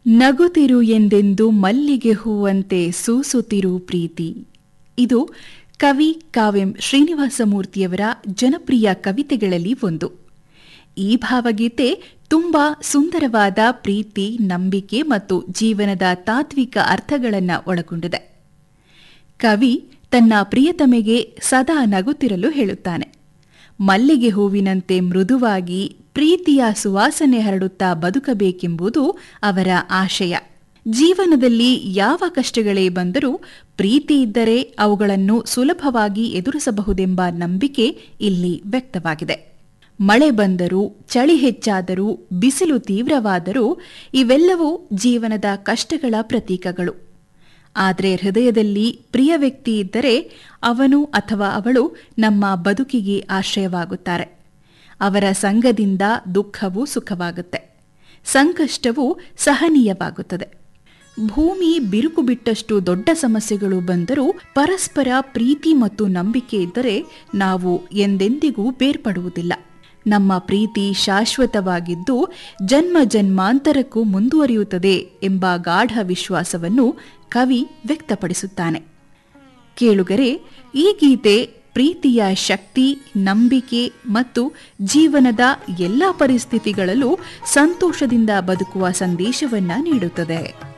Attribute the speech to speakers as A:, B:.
A: ನಗುತ್ತಿರು ಎಂದೆಂದು ಮಲ್ಲಿಗೆ ಹೂವಂತೆ ಸೂಸುತ್ತಿರು ಪ್ರೀತಿ. ಇದು ಕವಿ ಕಾವ್ಯಂ ಶ್ರೀನಿವಾಸಮೂರ್ತಿಯವರ ಜನಪ್ರಿಯ ಕವಿತೆಗಳಲ್ಲಿ ಒಂದು. ಈ ಭಾವಗೀತೆ ತುಂಬಾ ಸುಂದರವಾದ ಪ್ರೀತಿ, ನಂಬಿಕೆ ಮತ್ತು ಜೀವನದ ತಾತ್ವಿಕ ಅರ್ಥಗಳನ್ನು ಒಳಗೊಂಡಿದೆ. ಕವಿ ತನ್ನ ಪ್ರಿಯತಮೆಗೆ ಸದಾ ನಗುತ್ತಿರಲು ಹೇಳುತ್ತಾನೆ. ಮಲ್ಲಿಗೆ ಹೂವಿನಂತೆ ಮೃದುವಾಗಿ ಪ್ರೀತಿಯ ಸುವಾಸನೆ ಹರಡುತ್ತಾ ಬದುಕಬೇಕೆಂಬುದು ಅವರ ಆಶಯ. ಜೀವನದಲ್ಲಿ ಯಾವ ಕಷ್ಟಗಳೇ ಬಂದರೂ ಪ್ರೀತಿ ಇದ್ದರೆ ಅವುಗಳನ್ನು ಸುಲಭವಾಗಿ ಎದುರಿಸಬಹುದೆಂಬ ನಂಬಿಕೆ ಇಲ್ಲಿ ವ್ಯಕ್ತವಾಗಿದೆ. ಮಳೆ ಬಂದರೂ, ಚಳಿ ಹೆಚ್ಚಾದರೂ, ಬಿಸಿಲು ತೀವ್ರವಾದರೂ ಇವೆಲ್ಲವೂ ಜೀವನದ ಕಷ್ಟಗಳ ಪ್ರತೀಕಗಳು. ಆದರೆ ಹೃದಯದಲ್ಲಿ ಪ್ರಿಯ ವ್ಯಕ್ತಿ ಇದ್ದರೆ ಅವನು ಅಥವಾ ಅವಳು ನಮ್ಮ ಬದುಕಿಗೆ ಆಶ್ರಯವಾಗುತ್ತಾರೆ. ಅವರ ಸಂಗದಿಂದ ದುಃಖವೂ ಸುಖವಾಗುತ್ತೆ, ಸಂಕಷ್ಟವೂ ಸಹನೀಯವಾಗುತ್ತದೆ. ಭೂಮಿ ಬಿರುಕು ಬಿಟ್ಟಷ್ಟು ದೊಡ್ಡ ಸಮಸ್ಯೆಗಳು ಬಂದರೂ ಪರಸ್ಪರ ಪ್ರೀತಿ ಮತ್ತು ನಂಬಿಕೆ ಇದ್ದರೆ ನಾವು ಎಂದೆಂದಿಗೂ ಬೇರ್ಪಡುವುದಿಲ್ಲ. ನಮ್ಮ ಪ್ರೀತಿ ಶಾಶ್ವತವಾಗಿದ್ದು ಜನ್ಮ ಜನ್ಮಾಂತರಕ್ಕೂ ಮುಂದುವರಿಯುತ್ತದೆ ಎಂಬ ಗಾಢ ವಿಶ್ವಾಸವನ್ನು ಕವಿ ವ್ಯಕ್ತಪಡಿಸುತ್ತಾನೆ. ಕೇಳುಗರೆ, ಈ ಗೀತೆ ಪ್ರೀತಿಯ ಶಕ್ತಿ, ನಂಬಿಕೆ ಮತ್ತು ಜೀವನದ ಎಲ್ಲ ಪರಿಸ್ಥಿತಿಗಳಲ್ಲೂ ಸಂತೋಷದಿಂದ ಬದುಕುವ ಸಂದೇಶವನ್ನ ನೀಡುತ್ತದೆ.